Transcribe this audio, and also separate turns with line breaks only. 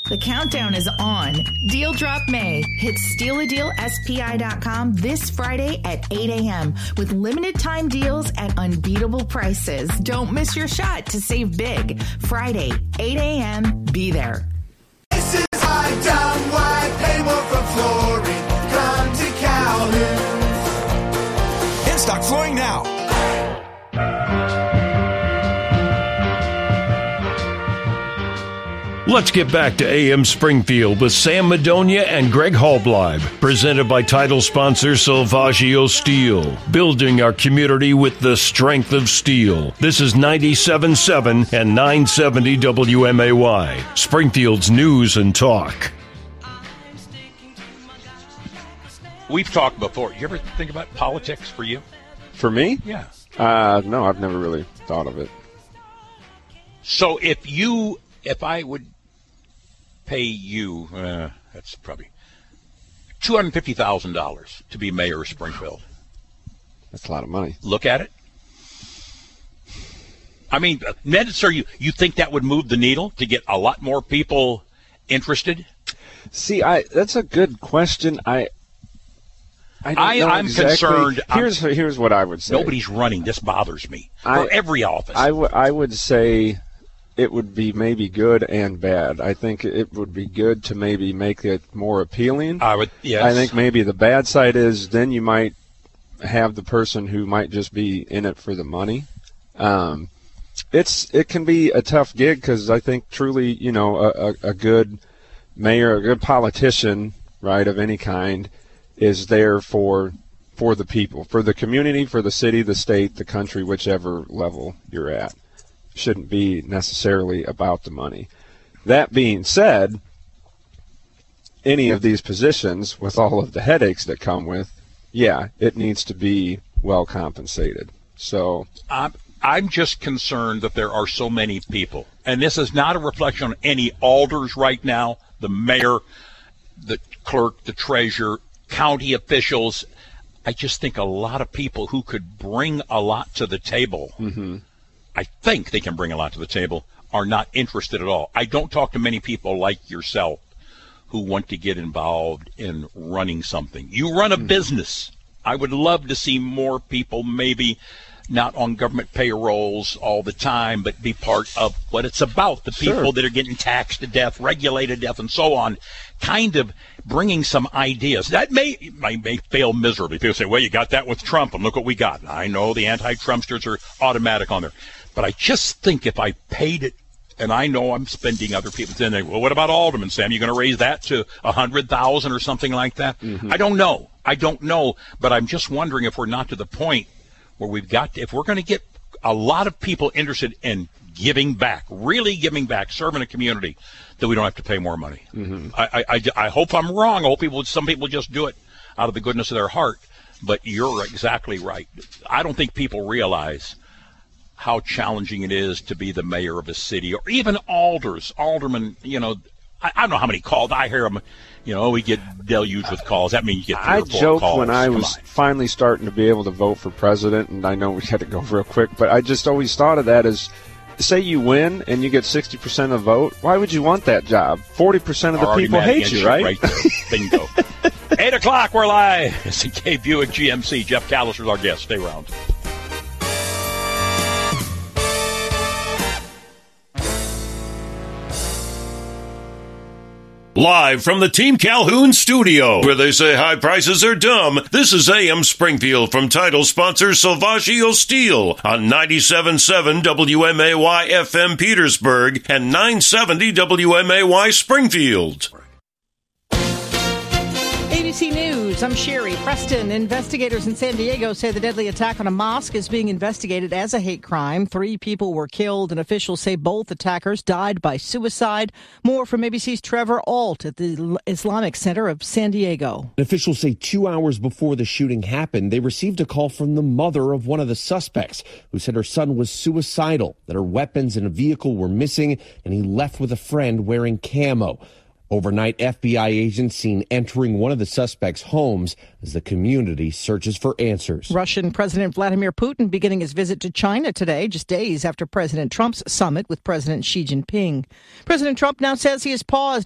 The countdown is on. Deal Drop May hits stealadealspi.com this Friday at 8 a.m. with limited time deals at unbeatable prices. Don't miss your shot to save big. Friday, 8 a.m. Be there.
This is high down wide, pay more for flooring. Come to Calhoun's.
In stock flooring now.
Let's get back to AM Springfield with Sam Madonia and Greg Hallbleib, presented by title sponsor Salvaggio Steel, building our community with the strength of steel. This is 97.7 and 970 WMAY, Springfield's news and talk.
We've talked before. You ever think about politics for you?
For me?
Yeah.
No, I've never really thought of it.
So if I would pay you, that's probably $250,000 to be mayor of Springfield.
That's a lot of money.
Look at it. I mean, Ned, sir, you think that would move the needle to get a lot more people interested?
See, that's a good question. I'm exactly
concerned.
Here's what I would say.
Nobody's running. This bothers me. For every office.
I would say it would be maybe good and bad. I think it would be good to maybe make it more appealing.
Yes.
I think maybe the bad side is then you might have the person who might just be in it for the money. It can be a tough gig because I think truly, a good mayor, a good politician, right, of any kind, is there for the people, for the community, for the city, the state, the country, whichever level you're at. Shouldn't be necessarily about the money. That being said, any of these positions, with all of the headaches that come with, it needs to be well compensated. So
I'm just concerned that there are so many people, and this is not a reflection on any alders right now, the mayor, the clerk, the treasurer, county officials. I just think a lot of people who could bring a lot to the table, I think they can bring a lot to the table, are not interested at all. I don't talk to many people like yourself who want to get involved in running something. You run a business. I would love to see more people maybe not on government payrolls all the time, but be part of what it's about, the people that are getting taxed to death, regulated to death, and so on, kind of bringing some ideas. That may fail miserably. People say, well, you got that with Trump, and look what we got. I know the anti-Trumpsters are automatic on there. But I just think if I paid it, and I know I'm spending other people's, then they, well, what about Alderman, Sam? You going to raise that to 100,000 or something like that? I don't know, but I'm just wondering if we're not to the point where if we're going to get a lot of people interested in giving back, really giving back, serving a community, that we don't have to pay more money. I hope I'm wrong. I hope some people just do it out of the goodness of their heart. But you're exactly right. I don't think people realize how challenging it is to be the mayor of a city, or even aldermen. I don't know how many calls I hear them. We get deluged with calls. That means you get 3 or 4 calls. I joked
when I was finally starting to be able to vote for president, and I know we had to go real quick, but I just always thought of that as, say you win and you get 60% of the vote, why would you want that job? 40% of the people hate you, right?
Right there. Bingo. 8 o'clock, we're live. It's the K Buick GMC. Jeff Callister's our guest. Stay around.
Live from the Team Calhoun studio, where they say high prices are dumb, this is AM Springfield from title sponsor Salvaggio Steel on 97.7 WMAY FM Petersburg and 970 WMAY Springfield.
ABC News, I'm Sherry Preston. Investigators in San Diego say the deadly attack on a mosque is being investigated as a hate crime. 3 people were killed, and officials say both attackers died by suicide. More from ABC's Trevor Ault at the Islamic Center of San Diego.
Officials say 2 hours before the shooting happened, they received a call from the mother of one of the suspects, who said her son was suicidal, that her weapons and a vehicle were missing, and he left with a friend wearing camo. Overnight, FBI agents seen entering one of the suspects' homes as the community searches for answers.
Russian President Vladimir Putin beginning his visit to China today, just days after President Trump's summit with President Xi Jinping. President Trump now says he has paused